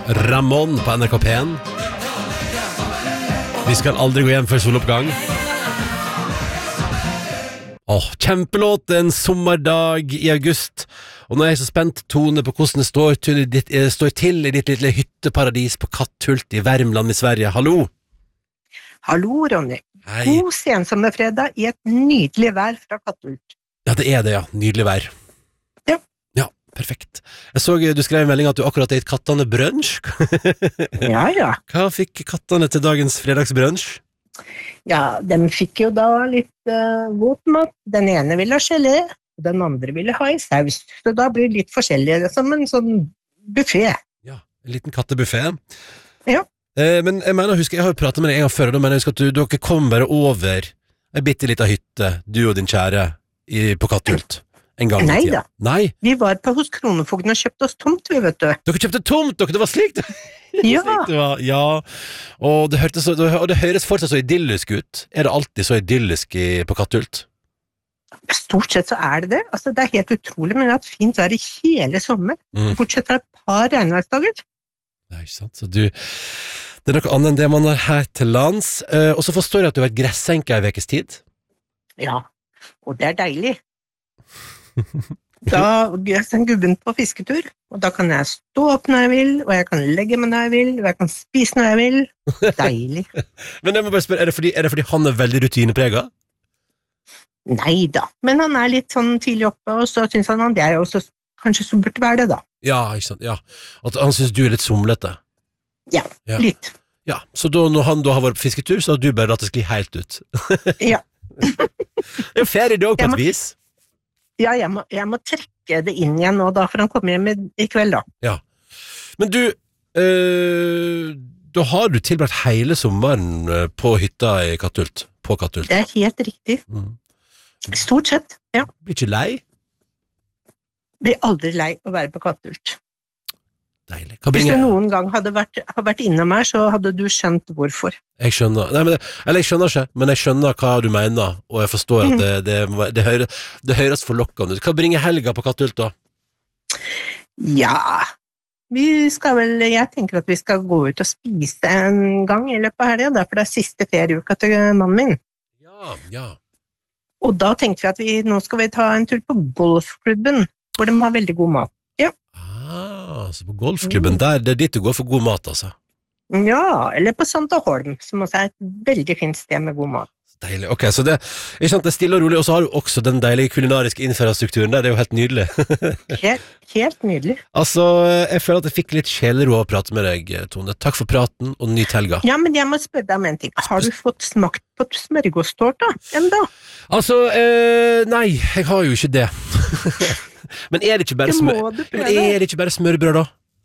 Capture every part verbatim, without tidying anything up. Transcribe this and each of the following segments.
Ramón på N R K P en. Vi skal aldri gå hjem før soloppgang. Åh, kjempelåt, en sommerdag i august. Og nå er jeg så spent, Tone, på hvordan det står til, ditt, eh, står til i ditt lille hytteparadis på Katthult i Värmland i Sverige. Hallo! Hallo, Ronny. Hei. God sensommerfredag i et nydelig vær fra Katthult. Ja, det er det, ja. Nydelig vær. Ja. Ja, perfekt. Jeg så du skrev en melding at du akkurat er i et kattene brunch. Ja, ja. Hva fikk kattene til dagens fredagsbrunch? Ja, de fikk jo da litt uh, god mat. Den ene ville ha gelé, og den andre ville ha i saus. Så da blir det litt forskjellig, som en sånn buffet. Ja, en liten kattebuffet. Ja. Eh, men jeg mener, husk, jeg har jo pratet med deg en gang før, og da mener jeg husk at du, dere kom bare over en bitte liten hytte, du og din kjære, i, på Katthult. En gang i Nei tiden. da. Nei, Vi var på hos Kronofogden og kjøpte oss tomt, vi vet du. dere kjøpte tomt, dere, det var slik det, Ja, slik det var. Ja, og det, hørtes så, og det høres fortsatt så idyllisk ut. Er det alltid så idyllisk i, på Katthult? stort sett så er det det. Altså, det er helt utrolig, men det har hatt fint vær i hele sommer. Mm. Bortsett fra et par regnværsdager. Nei, ikke sant, så du, det er noe annet enn det man har her til lands. Eh, og så forstår jeg at du har vært gressenke i vekes tid. Ja, og det er deilig. Da jeg sender gubben på fisketur, og da kan jeg stå opp når jeg vil, og jeg kan legge meg når jeg vil, og jeg kan spise når jeg vil. Deilig. Men jeg må bare spørre, er det fordi, er det fordi han er veldig rutinepreget? Nei da, men han er litt sånn tidlig oppe, og så synes han det er jo også kanskje så burde være det da. Ja, ikke sant, ja. At han synes du er litt somlete. Ja, Ja. litt. Ja, så da, når han da har vært på fisketur, så har du bare latt det skli helt ut. Ja, Det er jo ferie dag på Jeg et må- vis. ja jeg, må, jeg må trekke det inn igjen nå da, for han kommer hjem i, i kveld da. Men du, øh, da har du tilbrakt hele sommeren øh, på hytta i Katthult. På Katthult. Det er helt riktig. Mm. Stort sett, ja. Blir ikke lei? Blir aldri lei å være på Katthult. Deilig. Hva Hvis du bringer noen gang hadde vært, har vært innom her, så hadde du skjønt hvorfor. Jeg skjønner. Nei, men det, eller jeg skjønner ikke, men jeg skjønner hva du mener, og jeg forstår at det, det, det, det, hører, det høres forlokkende ut. Hva bringer helga på Katthult da? Ja, vi skal vel, jeg tenker at vi skal gå ut og spise en gang i løpet av helgen, da, for det er siste ferieuka til mannen min. Ja, ja. Og da tenkte vi at vi, nå skal vi ta en tur på golfklubben, hvor de har veldig god mat. Ah, så på golfklubben der, det er dit du går for god mat, altså. Ja, eller på Santa Holm, som også er et veldig fint sted med god mat. Deilig. Ok, så det, ikke sant, det er stille og rolig, og så har du også den deilige kulinariske infrastrukturen der, det er jo helt nydelig. Helt, helt nydelig. Altså, jeg føler at jeg fikk litt sjelero å prate med deg, Tone. Takk for praten, og nyt helga. Ja, men jeg må spørre deg om en ting. Har du fått smakt på smørgåstårta enda? Altså, eh, nei, jeg har jo ikke det. Men er det ikke bare Det smør... må du Men prøve. er det ikke bare smørbrød da?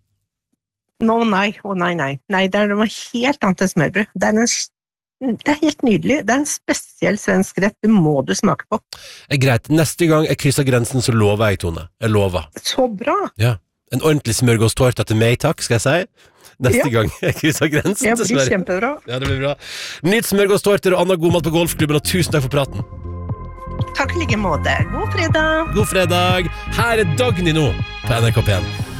Nå, nei, å nei, nei. Nei, det er noe helt annet enn smørbrød. Det er, en, det er helt nydelig. Det er en spesiell svensk rett. Det må du smake på. Er greit, neste gang jeg krysser grensen, så lover jeg, Tone. Jeg lover. Så bra. Ja. En ordentlig smørgåstårta til meg, takk, skal jeg si. Neste Ja. gang jeg krysser grensen Det til blir Sverige. kjempebra. Ja, det blir bra. Nyt smørgåstårter og annen god mat på golfklubben, og tusen takk for praten. Takk i like måte. God fredag. God fredag. Her er Dagny nå på N R K P en.